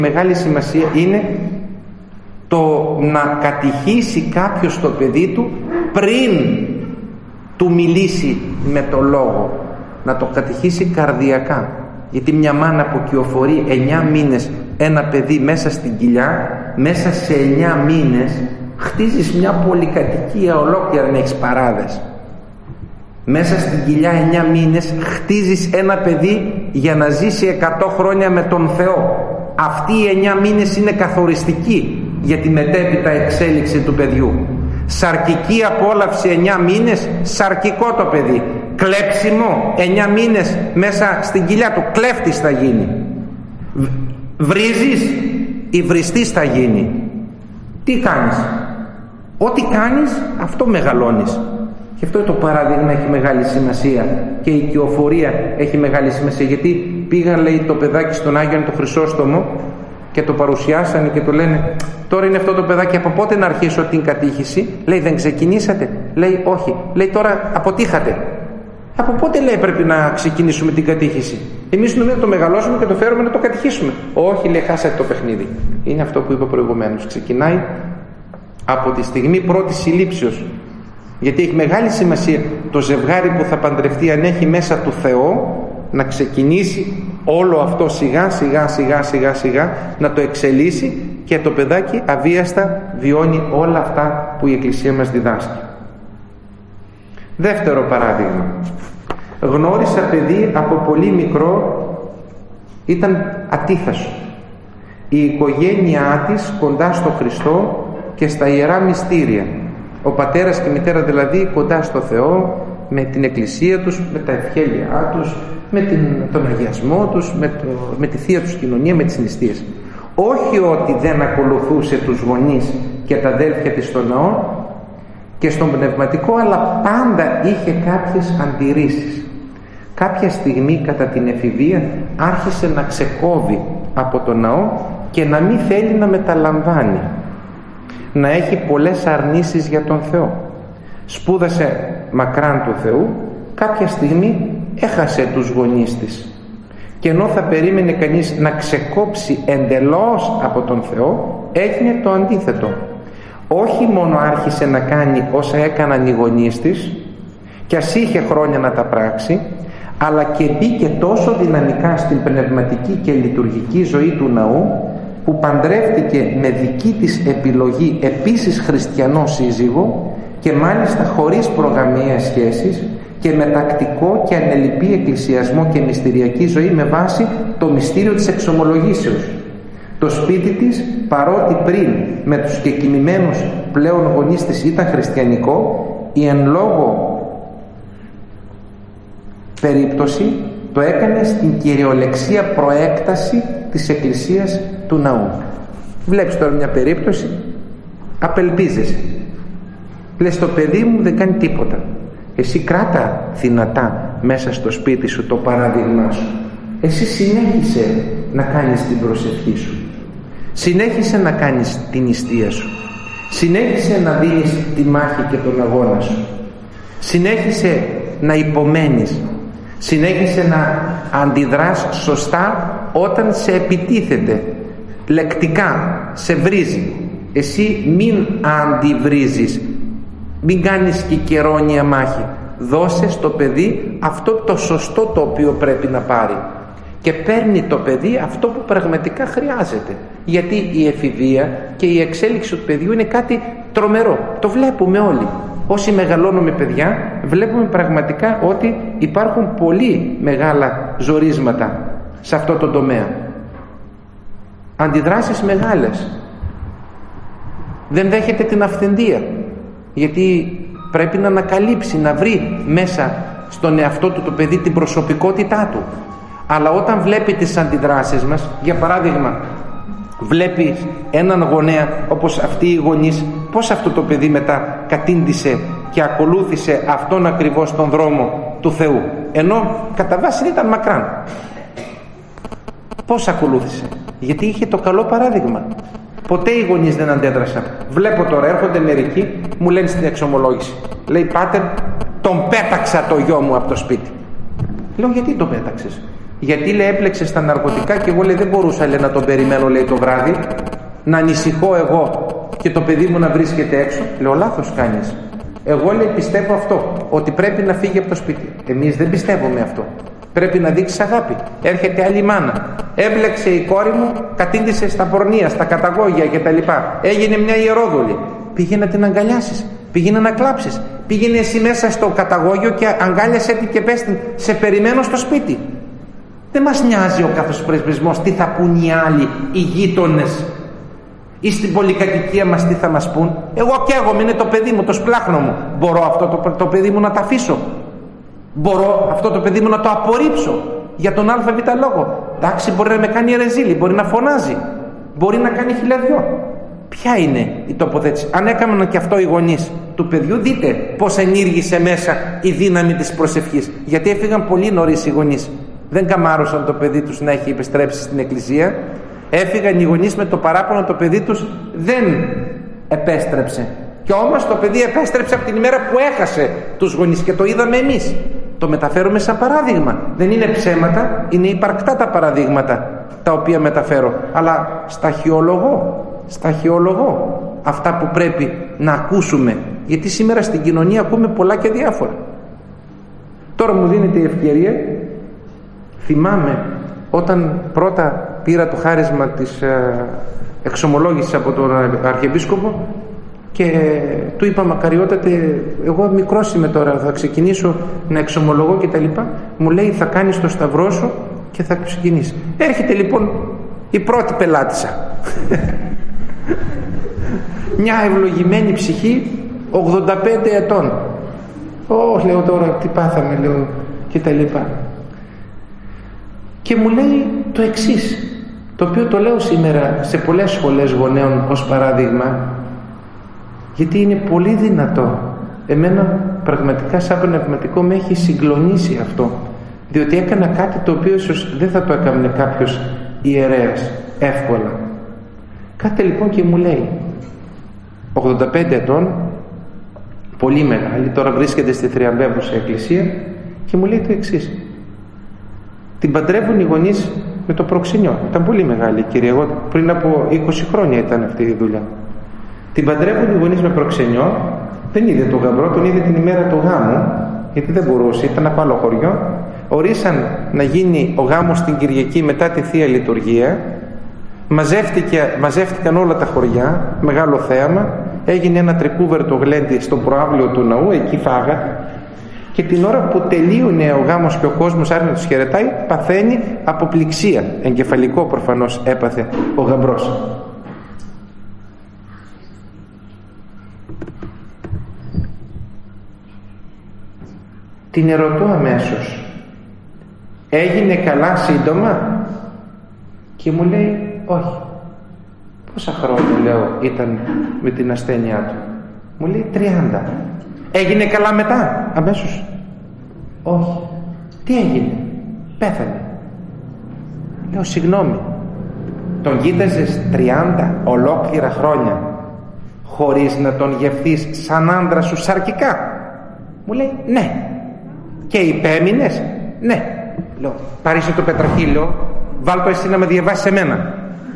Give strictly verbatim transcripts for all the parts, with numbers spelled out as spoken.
Μεγάλη σημασία είναι το να κατηχήσει κάποιος το παιδί του πριν του μιλήσει με το λόγο, να το κατηχήσει καρδιακά. Γιατί μια μάνα που κυοφορεί εννιά μήνες ένα παιδί μέσα στην κοιλιά, μέσα σε εννιά μήνες χτίζεις μια πολυκατοικία ολόκληρα, να έχεις παράδες. Μέσα στην κοιλιά εννιά μήνες χτίζεις ένα παιδί για να ζήσει εκατό χρόνια με τον Θεό. Αυτοί οι εννιά μήνες είναι καθοριστικοί για τη μετέπειτα εξέλιξη του παιδιού. Σαρκική απόλαυση εννιά μήνες, σαρκικό το παιδί. Κλέψιμο εννιά μήνες μέσα στην κοιλιά του, κλέφτης θα γίνει. Βρίζεις, υβριστής θα γίνει. Τι κάνεις? Ό,τι κάνεις, αυτό μεγαλώνεις. Και αυτό το παράδειγμα έχει μεγάλη σημασία και η οικειοφορία έχει μεγάλη σημασία, γιατί πήγαν, λέει, το παιδάκι στον Άγιον το Χρυσόστομο και το παρουσιάσανε και του λένε, τώρα είναι αυτό το παιδάκι, από πότε να αρχίσω την κατήχηση? Λέει, δεν ξεκινήσατε? Λέει, όχι. Λέει, τώρα αποτύχατε. Από πότε, λέει, πρέπει να ξεκινήσουμε την κατήχηση? Εμείς νομίζουμε να το μεγαλώσουμε και το φέρουμε να το κατηχήσουμε. Όχι, λέει, χάσατε το παιχνίδι. Είναι αυτό που είπα προηγουμένως. Ξεκινάει από τη στιγμή πρώτης συλλήψεως. Γιατί έχει μεγάλη σημασία το ζευγάρι που θα παντρευτεί, αν έχει μέσα του Θεό, να ξεκινήσει όλο αυτό σιγά σιγά σιγά σιγά σιγά, να το εξελίσσει και το παιδάκι αβίαστα βιώνει όλα αυτά που η Εκκλησία μας διδάσκει. Δεύτερο παράδειγμα. Γνώρισα παιδί από πολύ μικρό, ήταν ατίθασο. Η οικογένειά της κοντά στο Χριστό και στα Ιερά Μυστήρια. Ο πατέρας και η μητέρα δηλαδή κοντά στο Θεό, με την Εκκλησία τους, με τα ευχέλια τους, με την, τον αγιασμό τους, με, το, με τη θεία τους κοινωνία, με τις νηστείες. Όχι ότι δεν ακολουθούσε τους γονείς και τα αδέλφια της στο ναό και στον πνευματικό, αλλά πάντα είχε κάποιες αντιρρήσεις. Κάποια στιγμή κατά την εφηβεία άρχισε να ξεκόβει από το ναό και να μην θέλει να μεταλαμβάνει, να έχει πολλές αρνήσεις για τον Θεό. Σπούδασε μακράν του Θεού, κάποια στιγμή έχασε τους γονείς της και ενώ θα περίμενε κανείς να ξεκόψει εντελώς από τον Θεό, έγινε το αντίθετο. Όχι μόνο άρχισε να κάνει όσα έκαναν οι γονείς της και ας είχε χρόνια να τα πράξει, αλλά και μπήκε τόσο δυναμικά στην πνευματική και λειτουργική ζωή του ναού, που παντρεύτηκε με δική της επιλογή επίσης χριστιανό σύζυγο και μάλιστα χωρίς προγαμιαίες σχέσεις και με τακτικό και ανελιπή εκκλησιασμό και μυστηριακή ζωή με βάση το μυστήριο της εξομολογήσεως. Το σπίτι της, παρότι πριν με τους κεκοιμημένους πλέον γονείς της ήταν χριστιανικό, η εν λόγω περίπτωση το έκανε στην κυριολεξία προέκταση της Εκκλησίας του ναού. Βλέπεις τώρα μια περίπτωση, απελπίζεσαι. Λες, το παιδί μου δεν κάνει τίποτα. Εσύ κράτα δυνατά μέσα στο σπίτι σου το παράδειγμά σου. Εσύ συνέχισε να κάνεις την προσευχή σου. Συνέχισε να κάνεις την νηστεία σου. Συνέχισε να δίνεις τη μάχη και τον αγώνα σου. Συνέχισε να υπομένεις. Συνέχισε να αντιδράς σωστά όταν σε επιτίθεται λεκτικά, σε βρίζει. Εσύ μην αντιβρίζεις, μην κάνεις και καιρόνια μάχη. Δώσε στο παιδί αυτό το σωστό το οποίο πρέπει να πάρει και παίρνει το παιδί αυτό που πραγματικά χρειάζεται, γιατί η εφηβεία και η εξέλιξη του παιδιού είναι κάτι τρομερό. Το βλέπουμε όλοι. Όσοι μεγαλώνουμε παιδιά, βλέπουμε πραγματικά ότι υπάρχουν πολύ μεγάλα ζορίσματα σε αυτό το τομέα. Αντιδράσεις μεγάλες. Δεν δέχεται την αυθεντία, γιατί πρέπει να ανακαλύψει, να βρει μέσα στον εαυτό του το παιδί την προσωπικότητά του. Αλλά όταν βλέπει τις αντιδράσεις μας, για παράδειγμα, βλέπει έναν γονέα όπως αυτοί οι γονείς, πώς αυτό το παιδί μετά κατήντησε και ακολούθησε αυτόν ακριβώς τον δρόμο του Θεού, ενώ κατά βάση ήταν μακράν. Πώς ακολούθησε? Γιατί είχε το καλό παράδειγμα. Ποτέ οι γονείς δεν αντέδρασαν. Βλέπω τώρα, έρχονται μερικοί, μου λένε στην εξομολόγηση, λέει, πάτερ, τον πέταξα το γιο μου από το σπίτι. Λέω, γιατί τον πέταξες? Γιατί, λέει, έπλεξε στα ναρκωτικά και εγώ, λέει, δεν μπορούσα, λέει, να τον περιμένω, λέει, το βράδυ, να ανησυχώ εγώ και το παιδί μου να βρίσκεται έξω. Λέω, λάθος κάνεις. Εγώ, λέει, πιστεύω αυτό, ότι πρέπει να φύγει από το σπίτι. Εμείς δεν πιστεύουμε αυτό. Πρέπει να δείξεις αγάπη. Έρχεται άλλη μάνα. Έμπλεξε η κόρη μου, κατήντησε στα πορνεία, στα καταγόγια κτλ. Έγινε μια ιερόδουλη. Πήγαινε να την αγκαλιάσεις. Πήγαινε να κλάψεις. Πήγαινε εσύ μέσα στο καταγόγιο και αγκάλιασέ την και πες την, σε περιμένω στο σπίτι. Δεν μας νοιάζει ο καθοσπρεσβισμός τι θα πούν οι άλλοι, οι γείτονες, ή στην πολυκατοικία μας τι θα μας πούν. Εγώ καίγομαι, είναι το παιδί μου, το σπλάχνο μου. Μπορώ αυτό το, το παιδί μου να το αφήσω? Μπορώ αυτό το παιδί μου να το απορρίψω για τον ΑΒ λόγο? Εντάξει, μπορεί να με κάνει ρεζίλη, μπορεί να φωνάζει, μπορεί να κάνει χιλιαδιό. Ποια είναι η τοποθέτηση? Αν έκαναν και αυτό οι γονείς του παιδιού, δείτε πως ενήργησε μέσα η δύναμη της προσευχής. Γιατί έφυγαν πολύ νωρίς οι γονείς. Δεν καμάρωσαν το παιδί τους να έχει επιστρέψει στην εκκλησία. Έφυγαν οι γονείς με το παράπονο το παιδί τους δεν επέστρεψε. Και όμως το παιδί επέστρεψε από την ημέρα που έχασε τους γονείς και το είδαμε εμείς. Το μεταφέρουμε σαν παράδειγμα. Δεν είναι ψέματα, είναι υπαρκτά τα παραδείγματα τα οποία μεταφέρω. Αλλά σταχυολογώ, σταχυολογώ αυτά που πρέπει να ακούσουμε. Γιατί σήμερα στην κοινωνία ακούμε πολλά και διάφορα. Τώρα μου δίνεται η ευκαιρία. Θυμάμαι όταν πρώτα πήρα το χάρισμα της ε, εξομολόγησης από τον Αρχιεπίσκοπο και του είπα, μακαριότατε, εγώ μικρός είμαι τώρα, θα ξεκινήσω να εξομολογώ και τα λοιπά. Μου λέει, θα κάνεις το σταυρό σου και θα ξεκινήσεις. Έρχεται λοιπόν η πρώτη πελάτησα. Μια ευλογημένη ψυχή, ογδόντα πέντε ετών. Ω, λέω τώρα, τι πάθαμε, λέω, και τα λοιπά. Και μου λέει το εξής, το οποίο το λέω σήμερα σε πολλές σχολές γονέων ως παράδειγμα, γιατί είναι πολύ δυνατό. Εμένα πραγματικά σαν πνευματικό με έχει συγκλονίσει αυτό, διότι έκανα κάτι το οποίο ίσως δεν θα το έκανε κάποιος ιερέας εύκολα. Κάτε λοιπόν και μου λέει, ογδόντα πέντε ετών, πολύ μεγάλη, τώρα βρίσκεται στη θριαμβεύουσα εκκλησία, και μου λέει το εξής. Την παντρεύουν οι γονείς με το προξενιό. Ήταν πολύ μεγάλη κυρία. Εγώ πριν από είκοσι χρόνια ήταν αυτή η δουλειά. Την παντρεύουν οι γονείς με προξενιό. Δεν είδε τον γαμπρό, τον είδε την ημέρα του γάμου, γιατί δεν μπορούσε, ήταν από άλλο χωριό. Ορίσαν να γίνει ο γάμος την Κυριακή μετά τη Θεία Λειτουργία. Μαζεύτηκε, μαζεύτηκαν όλα τα χωριά, μεγάλο θέαμα. Έγινε ένα τρικούβερτο γλέντι στον προάβλιο του ναού, εκεί φάγατε. Και την ώρα που τελείωνε ο γάμος και ο κόσμος άρχισε να τους χαιρετάει, παθαίνει αποπληξία. Εγκεφαλικό προφανώς έπαθε ο γαμπρός. Την ερωτώ αμέσως, έγινε καλά σύντομα? Και μου λέει όχι. Πόσα χρόνια, λέω, ήταν με την ασθένειά του? Μου λέει τριάντα. Έγινε καλά μετά? Αμέσως όχι. Τι έγινε? Πέθανε. Λέω συγγνώμη, τον κοίταζες τριάντα ολόκληρα χρόνια χωρίς να τον γευθείς σαν άντρα σου σαρκικά? Μου λέει ναι. Και υπέμεινες? Ναι. Λέω πάρεις το πετραχύλιο, βάλ' το εσύ να με διαβάσεις εμένα.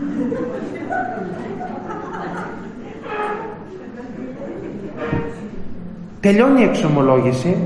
Τελειώνει η εξομολόγηση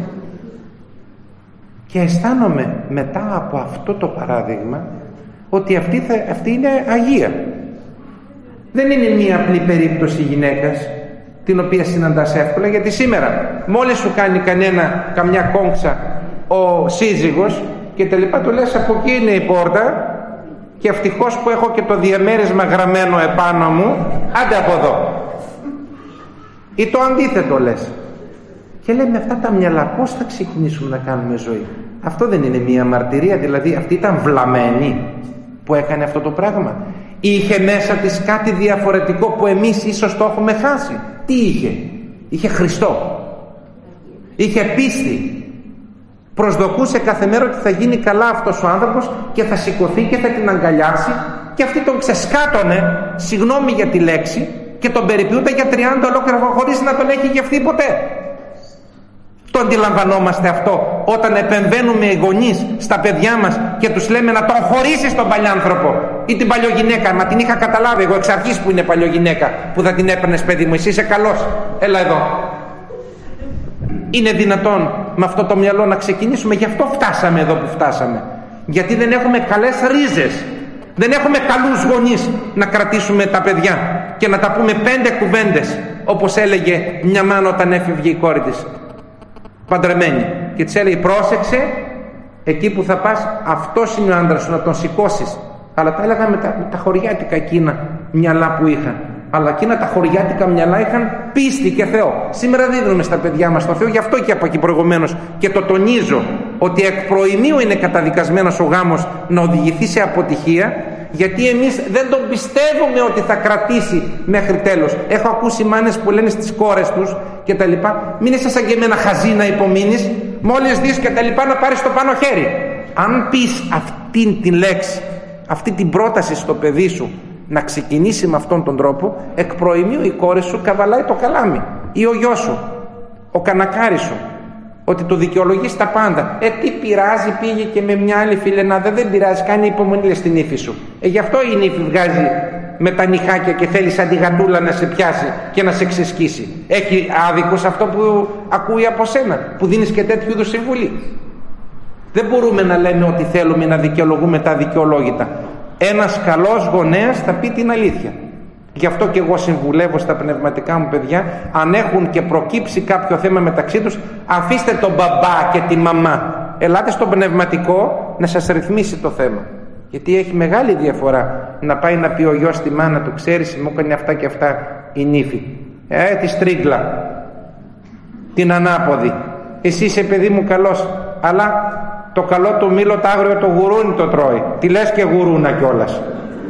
και αισθάνομαι μετά από αυτό το παράδειγμα ότι αυτή, θα, αυτή είναι Αγία. Δεν είναι μία απλή περίπτωση γυναίκας την οποία συναντάς εύκολα, γιατί σήμερα μόλις σου κάνει κανένα, καμιά κόμψα ο σύζυγος και τελικά του λες από εκεί είναι η πόρτα και ευτυχώς που έχω και το διαμέρισμα γραμμένο επάνω μου, άντε από εδώ. Ή το αντίθετο λες. Και λέμε αυτά τα μυαλά πώς θα ξεκινήσουμε να κάνουμε ζωή? Αυτό δεν είναι μία μαρτυρία? Δηλαδή αυτή ήταν βλαμμένη που έκανε αυτό το πράγμα? Είχε μέσα της κάτι διαφορετικό που εμείς ίσως το έχουμε χάσει? Τι είχε? Είχε Χριστό, είχε πίστη, προσδοκούσε κάθε μέρα ότι θα γίνει καλά αυτός ο άνθρωπος και θα σηκωθεί και θα την αγκαλιάσει, και αυτή τον ξεσκάτωνε, συγγνώμη για τη λέξη, και τον περιποιούνται για τριάντα ολόκληρα χωρίς να τον έχει γευθεί ποτέ. Το το αντιλαμβανόμαστε αυτό όταν επεμβαίνουμε οι γονείς στα παιδιά μας και τους λέμε να τον χωρίσεις τον παλιάνθρωπο ή την παλιογυναίκα? Μα την είχα καταλάβει εγώ εξ αρχής που είναι παλιογυναίκα, που θα την έπαιρνες, παιδί μου, εσύ είσαι καλός, έλα εδώ. Είναι δυνατόν με αυτό το μυαλό να ξεκινήσουμε? Γι' αυτό φτάσαμε εδώ που φτάσαμε, γιατί δεν έχουμε καλές ρίζες, δεν έχουμε καλούς γονείς να κρατήσουμε τα παιδιά και να τα πούμε πέντε κουβέντες, όπως έλεγε μια μάνα όταν έφευγε η κόρη της παντρεμένη και της έλεγε πρόσεξε, εκεί που θα πας αυτός είναι ο άντρας σου, να τον σηκώσεις. Αλλά τα έλεγα με τα, με τα χωριάτικα εκείνα μυαλά που είχαν, αλλά εκείνα τα χωριάτικα μυαλά είχαν πίστη και Θεό. Σήμερα δίνουμε στα παιδιά μας τον Θεό, γι' αυτό και από εκεί προηγουμένως και το τονίζω ότι εκ προημίου είναι καταδικασμένος ο γάμος να οδηγηθεί σε αποτυχία, γιατί εμείς δεν τον πιστεύουμε ότι θα κρατήσει μέχρι τέλος. Έχω ακούσει μάνες που λένε στις κόρες τους και τα λοιπά, μην είσαι σαν και εμένα χαζή να υπομείνεις, μόλις δεις και τα λοιπά να πάρεις το πάνω χέρι. Αν πεις αυτή την λέξη, αυτή την πρόταση στο παιδί σου να ξεκινήσει με αυτόν τον τρόπο, εκ προημίου η κόρη σου καβαλάει το καλάμι, ή ο γιος σου, ο κανακάρης σου, ότι το δικαιολογείς τα πάντα. Ε, τι πειράζει, πήγε και με μια άλλη φιλενάδα, δεν πειράζει, κάνει υπομονή, λες στην ύφη σου. Ε, γι' αυτό η νύφη βγάζει με τα νυχάκια και θέλει σαν τη γαντούλα να σε πιάσει και να σε ξεσκίσει. Έχει άδικο σε αυτό που ακούει από σένα, που δίνεις και τέτοιου είδους συμβουλή? Δεν μπορούμε να λέμε ότι θέλουμε να δικαιολογούμε τα δικαιολόγητα. Ένας καλός γονέας θα πει την αλήθεια. Γι' αυτό και εγώ συμβουλεύω στα πνευματικά μου παιδιά, αν έχουν και προκύψει κάποιο θέμα μεταξύ τους, αφήστε τον μπαμπά και τη μαμά, ελάτε στον πνευματικό να σας ρυθμίσει το θέμα. Γιατί έχει μεγάλη διαφορά να πάει να πει ο γιος στη μάνα του, ξέρεις, μου έκανε αυτά και αυτά η νύφη, ε, τη στρίγκλα, την ανάποδη, εσύ είσαι παιδί μου καλός, αλλά το καλό του μήλο τ' άγριο το γουρούνι το τρώει, τι λες και γουρούνα κιόλας.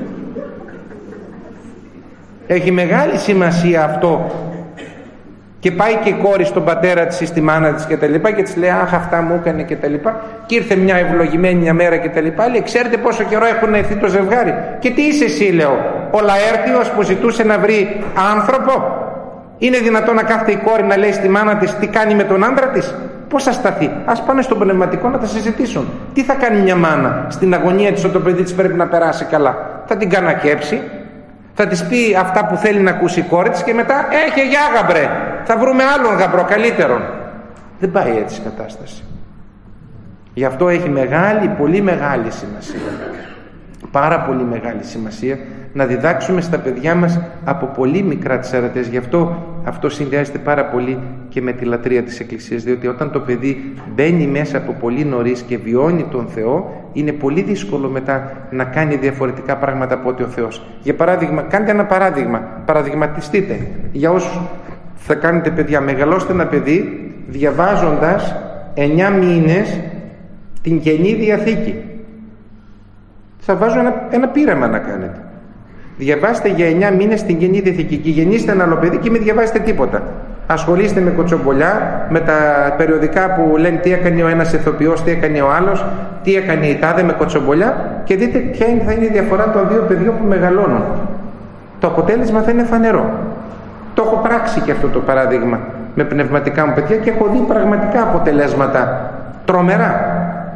Έχει μεγάλη σημασία αυτό. Και πάει και η κόρη στον πατέρα της ή στη μάνα της και τα λοιπά και της λέει αχ αυτά μου έκανε και τα λοιπά, και ήρθε μια ευλογημένη μια μέρα και τα λοιπά, λέει ξέρετε πόσο καιρό έχουν έρθει το ζευγάρι? Και τι είσαι εσύ, λέω, ο Λαέρτιος που ζητούσε να βρει άνθρωπο? Είναι δυνατόν να κάθεται η κόρη να λέει στη μάνα της τι κάνει με τον άντρα της? Πώς θα σταθεί? Ας πάνε στον πνευματικό να τα συζητήσουν. Τι θα κάνει μια μάνα στην αγωνία της ότι το παιδί της πρέπει να περάσει καλά? Θα την κανακέψει, θα της πει αυτά που θέλει να ακούσει η κόρη της και μετά έχε γεια γαμπρέ, θα βρούμε άλλον γαμπρό καλύτερον. Δεν πάει έτσι η κατάσταση. Γι' αυτό έχει μεγάλη, πολύ μεγάλη σημασία, πάρα πολύ μεγάλη σημασία να διδάξουμε στα παιδιά μας από πολύ μικρά τις αρετές. Γι' αυτό αυτό συνδυάζεται πάρα πολύ και με τη λατρεία της Εκκλησίας, διότι όταν το παιδί μπαίνει μέσα από πολύ νωρίς και βιώνει τον Θεό, είναι πολύ δύσκολο μετά να κάνει διαφορετικά πράγματα από ό,τι ο Θεός. Για παράδειγμα, κάντε ένα παράδειγμα, παραδειγματιστείτε για όσους θα κάνετε παιδιά, μεγαλώστε ένα παιδί διαβάζοντας εννιά μήνες την Καινή Διαθήκη. Θα βάζω ένα, ένα πείραμα να κάνετε. Διαβάστε για εννιά μήνες την Καινή Διαθήκη και γεννήστε ένα άλλο παιδί και μην διαβάσετε τίποτα. Ασχολείστε με κοτσομπολιά, με τα περιοδικά που λένε τι έκανε ο ένας ηθοποιός, τι έκανε ο άλλος, τι έκανε η τάδε με κοτσομπολιά, και δείτε ποια είναι, θα είναι η διαφορά των δύο παιδιών που μεγαλώνουν. Το αποτέλεσμα θα είναι φανερό. Το έχω πράξει και αυτό το παράδειγμα με πνευματικά μου παιδιά και έχω δει πραγματικά αποτελέσματα τρομερά.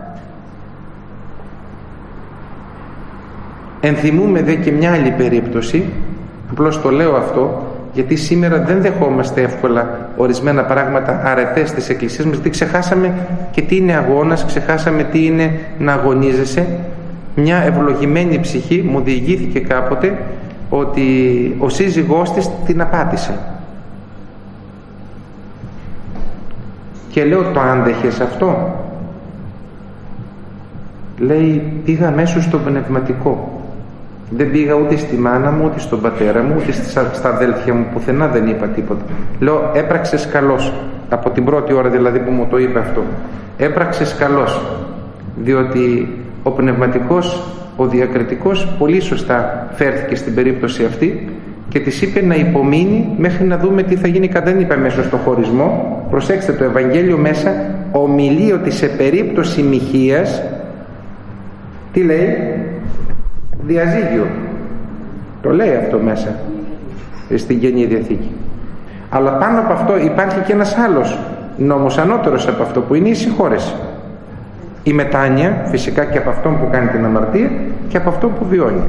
Ενθυμούμε δε και μια άλλη περίπτωση, απλώς το λέω αυτό γιατί σήμερα δεν δεχόμαστε εύκολα ορισμένα πράγματα αρετές της Εκκλησίας μας, γιατί ξεχάσαμε και τι είναι αγώνας, ξεχάσαμε τι είναι να αγωνίζεσαι. Μια ευλογημένη ψυχή μου διηγήθηκε κάποτε ότι ο σύζυγός της την απάτησε και λέω το άντεχες αυτό? Λέει πήγα αμέσως στο πνευματικό, δεν πήγα ούτε στη μάνα μου ούτε στον πατέρα μου ούτε στα αδέλφια μου, πουθενά δεν είπα τίποτα. Λέω έπραξες καλώς, από την πρώτη ώρα δηλαδή που μου το είπε αυτό, έπραξες καλώς, διότι ο πνευματικός, ο διακριτικός πολύ σωστά φέρθηκε στην περίπτωση αυτή και της είπε να υπομείνει μέχρι να δούμε τι θα γίνει. Δεν είπε μέσα στο χωρισμό. Προσέξτε, το Ευαγγέλιο μέσα ομιλεί ότι σε περίπτωση μοιχείας τι λέει? Διαζύγιο. Το λέει αυτό μέσα στην Καινή Διαθήκη. Αλλά πάνω από αυτό υπάρχει και ένας άλλος είναι όμως ανώτερος από αυτό που είναι η συγχώρεση. Η μετάνοια φυσικά και από αυτόν που κάνει την αμαρτία και από αυτό που βιώνει.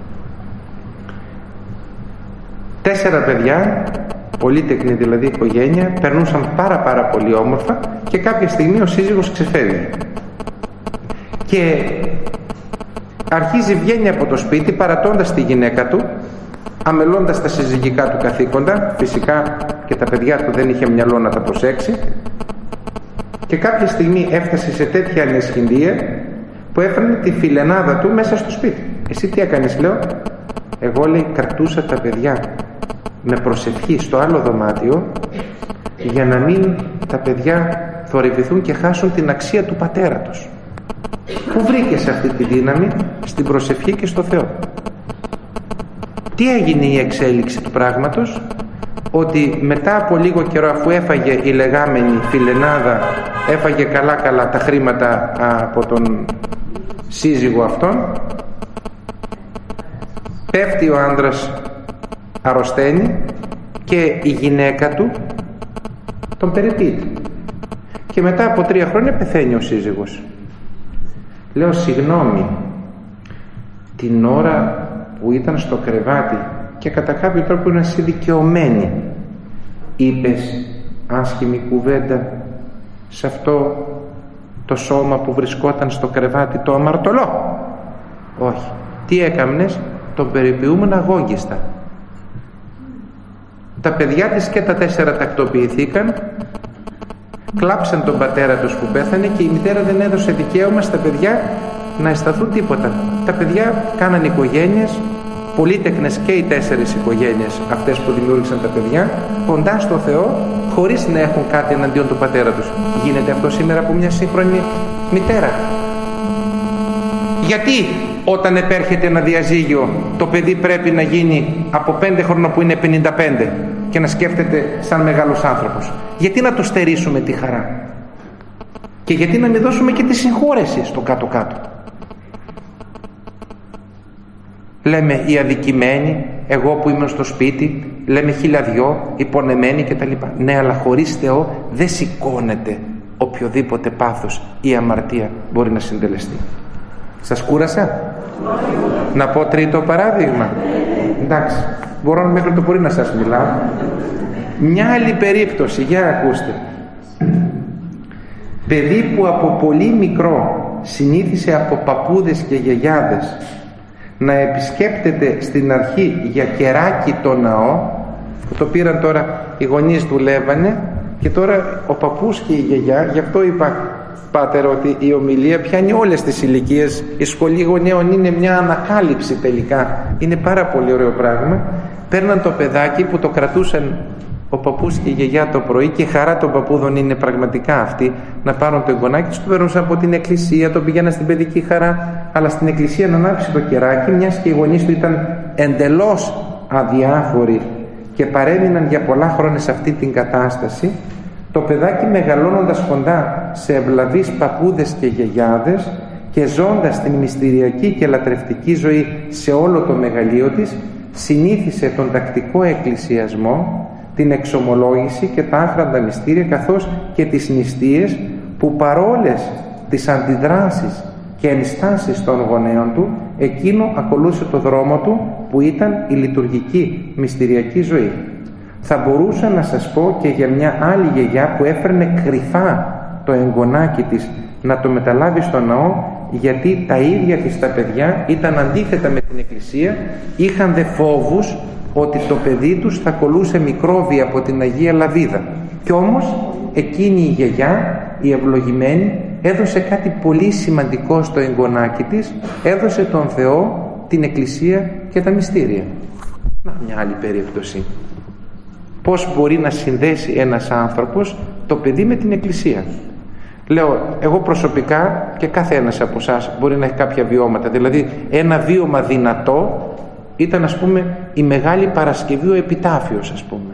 Τέσσερα παιδιά, πολύτεκνη δηλαδή οικογένεια, περνούσαν πάρα πάρα πολύ όμορφα και κάποια στιγμή ο σύζυγος ξεφεύγει και αρχίζει, βγαίνει από το σπίτι παρατώντας τη γυναίκα του, αμελώντας τα συζυγικά του καθήκοντα, φυσικά και τα παιδιά του δεν είχε μυαλό να τα προσέξει, και κάποια στιγμή έφτασε σε τέτοια ανισχυντία που έφερνε τη φιλενάδα του μέσα στο σπίτι. Εσύ τι έκανες, λέω? Εγώ, λέει, κρατούσα τα παιδιά με προσευχή στο άλλο δωμάτιο για να μην τα παιδιά θορυβηθούν και χάσουν την αξία του πατέρα τους. Πού βρήκες αυτή τη δύναμη? Στην προσευχή και στο Θεό. Τι έγινε η εξέλιξη του πράγματος? Ότι μετά από λίγο καιρό, αφού έφαγε η λεγάμενη φιλενάδα, έφαγε καλά καλά τα χρήματα από τον σύζυγο αυτόν, πέφτει ο άντρας, αρρωσταίνει και η γυναίκα του τον περιποιείται και μετά από τρία χρόνια πεθαίνει ο σύζυγος. Λέω, συγγνώμη, την ώρα που ήταν στο κρεβάτι και κατά κάποιο τρόπο είναι εσύ δικαιωμένη, είπες άσχημη κουβέντα σε αυτό το σώμα που βρισκόταν στο κρεβάτι το αμαρτωλό? Όχι. Τι έκαμνες? Τον περιποιούμεν αγόγγιστα. Τα παιδιά της και τα τέσσερα τακτοποιηθήκαν, κλάψαν τον πατέρα τους που πέθανε και η μητέρα δεν έδωσε δικαίωμα στα παιδιά να αισθανθούν τίποτα. Τα παιδιά κάναν οικογένειες, πολύτεκνες και οι τέσσερις οικογένειες αυτές που δημιούργησαν τα παιδιά, κοντά στο Θεό, χωρίς να έχουν κάτι εναντίον του πατέρα τους. Γίνεται αυτό σήμερα από μια σύγχρονη μητέρα? Γιατί όταν επέρχεται ένα διαζύγιο το παιδί πρέπει να γίνει από πέντε χρόνια που είναι πενήντα πέντε και να σκέφτεται σαν μεγάλος άνθρωπος? Γιατί να του στερήσουμε τη χαρά? Και γιατί να μην δώσουμε και τη συγχώρεση στο κάτω-κάτω? Λέμε οι αδικημένοι, εγώ που είμαι στο σπίτι, λέμε χιλιαδιό, οι πονεμένοι κτλ. Ναι, αλλά χωρίς Θεό δεν σηκώνεται οποιοδήποτε πάθος ή αμαρτία μπορεί να συντελεστεί. Σας κούρασα? Να πω τρίτο παράδειγμα? Εντάξει, μπορώ μέχρι το πρωί να σας μιλάω. Μια άλλη περίπτωση, για ακούστε. Παιδί που από πολύ μικρό συνήθισε από παππούδες και γιαγιάδες να επισκέπτεται στην αρχή για κεράκι το ναό, που το πήραν τώρα οι γονείς, δουλεύανε και τώρα ο παππούς και η γιαγιά, γι' αυτό είπα, πάτερ, ότι η ομιλία πιάνει όλες τις ηλικίες. Η σχολή γονέων είναι μια ανακάλυψη τελικά, είναι πάρα πολύ ωραίο πράγμα. Παίρναν το παιδάκι που το κρατούσαν ο παππούς και η γιαγιά το πρωί, και χαρά των παππούδων είναι πραγματικά αυτή να πάρουν το εγγονάκι τους, το παίρνουν από την εκκλησία, το πηγαίναν στην παιδική χαρά, αλλά στην εκκλησία να ανάψει το κεράκι, μιας και οι γονείς του ήταν εντελώς αδιάφοροι και παρέμειναν για πολλά χρόνια σε αυτή την κατάσταση. Το παιδάκι, μεγαλώνοντας κοντά σε ευλαβείς παππούδες και γιαγιάδες και ζώντας την μυστηριακή και λατρευτική ζωή σε όλο το μεγαλείο της, συνήθισε τον τακτικό εκκλησιασμό, την εξομολόγηση και τα άχραντα μυστήρια, καθώς και τις νηστείες, που παρόλες τις αντιδράσεις και ενστάσεις των γονέων του, εκείνο ακολούσε το δρόμο του που ήταν η λειτουργική μυστηριακή ζωή. Θα μπορούσα να σας πω και για μια άλλη γιαγιά που έφερνε κρυφά το εγγονάκι της να το μεταλάβει στο ναό, γιατί τα ίδια της τα παιδιά ήταν αντίθετα με την εκκλησία, είχαν δε φόβους ότι το παιδί τους θα κολούσε μικρόβια από την Αγία Λαβίδα. Κι όμως εκείνη η γιαγιά, η ευλογημένη, έδωσε κάτι πολύ σημαντικό στο εγγονάκι της, έδωσε τον Θεό, την εκκλησία και τα μυστήρια. Να, μια άλλη περίπτωση. Πώς μπορεί να συνδέσει ένας άνθρωπος το παιδί με την εκκλησία? Λέω, εγώ προσωπικά, και κάθε ένας από εσάς μπορεί να έχει κάποια βιώματα, δηλαδή ένα βίωμα δυνατό ήταν, ας πούμε, η Μεγάλη Παρασκευή, ο Επιτάφιος, ας πούμε,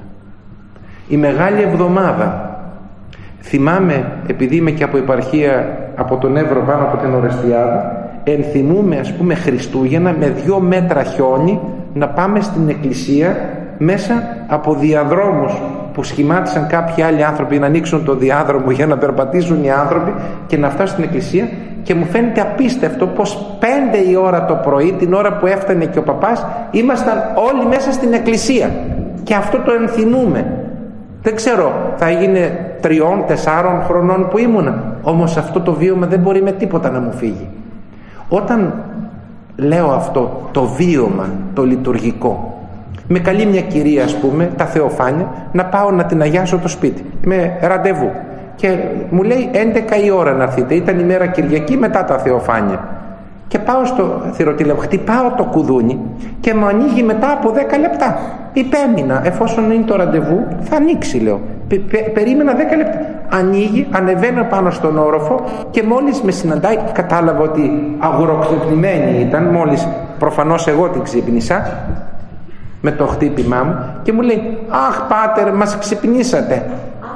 η Μεγάλη Εβδομάδα. Θυμάμαι, επειδή είμαι και από επαρχία, από τον Εύρο πάνω από την Ορεστιάδα, ενθυμούμε, ας πούμε, Χριστούγεννα με δυο μέτρα χιόνι να πάμε στην εκκλησία μέσα από διαδρόμους που σχημάτισαν κάποιοι άλλοι άνθρωποι να ανοίξουν το διάδρομο για να περπατήσουν οι άνθρωποι και να φτάσουν στην εκκλησία, και μου φαίνεται απίστευτο πως πέντε η ώρα το πρωί, την ώρα που έφτανε και ο παπάς, ήμασταν όλοι μέσα στην εκκλησία, και αυτό το ενθυμούμε. Δεν ξέρω, θα έγινε τριών, τεσσάρων χρονών που ήμουνα, όμως αυτό το βίωμα δεν μπορεί με τίποτα να μου φύγει. Όταν λέω αυτό το βίωμα, το λειτουργικό, με καλεί μια κυρία, ας πούμε, τα Θεοφάνια, να πάω να την αγιάσω το σπίτι με ραντεβού, και μου λέει έντεκα η ώρα να έρθετε, ήταν η μέρα Κυριακή μετά τα Θεοφάνια, και πάω στο θηροτήλευμα, χτυπάω το κουδούνι και μου ανοίγει μετά από δέκα λεπτά. Υπέμεινα, εφόσον είναι το ραντεβού θα ανοίξει, λέω. Πε, πε, περίμενα δέκα λεπτά. Ανοίγει, ανεβαίνω πάνω στον όροφο, και μόλις με συναντάει, κατάλαβα ότι αγουροξυπνημένη ήταν, μόλις προφανώς εγώ την ξύπνησα με το χτύπημά μου, και μου λέει «Αχ πάτερ, μας ξυπνήσατε».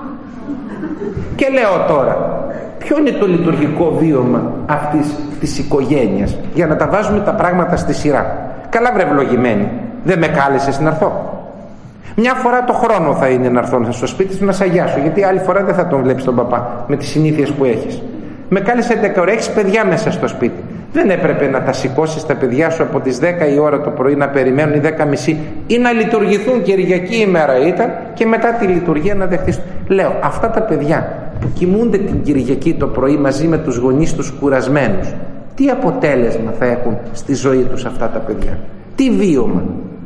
Και λέω τώρα, ποιο είναι το λειτουργικό βίωμα αυτής της οικογένειας, για να τα βάζουμε τα πράγματα στη σειρά. Καλά βρε ευλογημένη, δεν με κάλεσες να έρθω? Μια φορά το χρόνο θα είναι να έρθω στο σπίτι σου να σε αγιάσω, γιατί άλλη φορά δεν θα τον βλέπεις τον παπά με τις συνήθειες που έχεις. Με κάλεσε έντεκα ώρα, έχεις παιδιά μέσα στο σπίτι. Δεν έπρεπε να τα σηκώσεις τα παιδιά σου από τις δέκα η ώρα το πρωί να περιμένουν, ή δέκα και μισή, ή να λειτουργηθούν Κυριακή ημέρα ήταν, και μετά τη λειτουργία να δεχτείς? Λέω, αυτά τα παιδιά που κοιμούνται την Κυριακή το πρωί μαζί με τους γονείς τους κουρασμένους, τι αποτέλεσμα θα έχουν στη ζωή τους αυτά τα παιδιά? Τι βίωμα?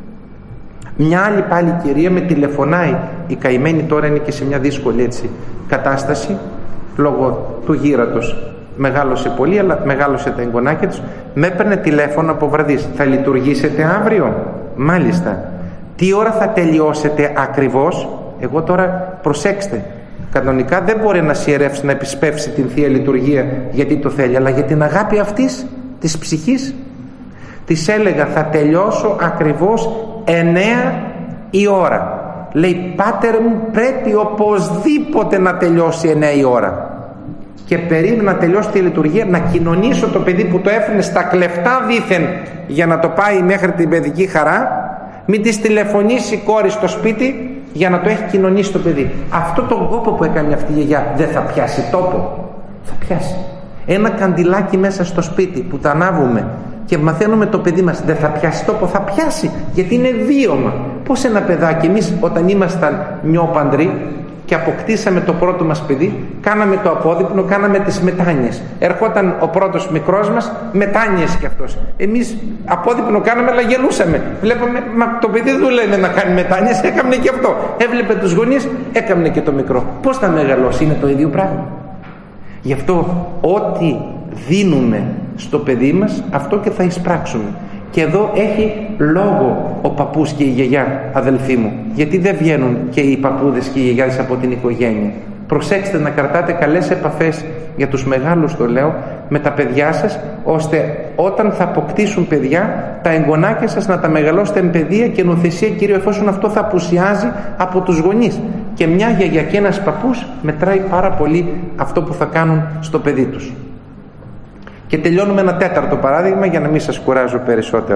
Μια άλλη πάλι κυρία με τηλεφωνάει, η καημένη τώρα είναι και σε μια δύσκολη έτσι κατάσταση λόγω του γύρατος, μεγάλωσε πολύ, αλλά μεγάλωσε τα εγγονάκια τους. Με έπαιρνε τηλέφωνο από βραδείς, θα λειτουργήσετε αύριο? Μάλιστα. Τι ώρα θα τελειώσετε ακριβώς? Εγώ τώρα, προσέξτε, κανονικά δεν μπορεί να σιερεύσει, να επισπεύσει την Θεία Λειτουργία γιατί το θέλει, αλλά για την αγάπη αυτής της ψυχής της έλεγα θα τελειώσω ακριβώς εννέα η ώρα. Λέει, πάτερ μου, πρέπει οπωσδήποτε να τελειώσει εννέα η ώρα. Και περίμενα να τελειώσει τη λειτουργία, να κοινωνήσω το παιδί που το έφερνε στα κλεφτά δήθεν για να το πάει μέχρι την παιδική χαρά, μην της τηλεφωνήσει η κόρη στο σπίτι για να το έχει κοινωνήσει το παιδί. Αυτό τον κόπο που έκανε αυτή η γιαγιά δεν θα πιάσει τόπο? Θα πιάσει. Ένα καντιλάκι μέσα στο σπίτι που τα ανάβουμε και μαθαίνουμε το παιδί μας, δεν θα πιάσει τόπο? Θα πιάσει, γιατί είναι βίωμα. Πώς ένα παιδάκι, εμείς όταν ήμασταν νιόπαντροι και αποκτήσαμε το πρώτο μας παιδί, κάναμε το απόδειπνο, κάναμε τις μετάνοιες. Ερχόταν ο πρώτος μικρός μας, μετάνοιες κι αυτός. Εμείς απόδειπνο κάναμε, αλλά γελούσαμε. Βλέπαμε, μα το παιδί δεν λένε να κάνει μετάνοιες, έκαμε και αυτό. Έβλεπε τους γονείς, έκαμε και το μικρό. Πώς θα μεγαλώσει? Είναι το ίδιο πράγμα. Γι' αυτό ό,τι δίνουμε στο παιδί μας, αυτό και θα εισπράξουμε. Και εδώ έχει λόγο ο παππούς και η γιαγιά, αδελφοί μου, γιατί δεν βγαίνουν και οι παππούδες και οι γιαγιάδες από την οικογένεια. Προσέξτε να κρατάτε καλές επαφές, για τους μεγάλους το λέω, με τα παιδιά σας, ώστε όταν θα αποκτήσουν παιδιά, τα εγγονάκια σας να τα μεγαλώσετε με παιδεία και νοθεσία, κυρίως εφόσον αυτό θα απουσιάζει από τους γονείς. Και μια γιαγιά και ένας παππούς μετράει πάρα πολύ αυτό που θα κάνουν στο παιδί τους. Και τελειώνουμε ένα τέταρτο παράδειγμα για να μην σας κουράζω περισσότερο.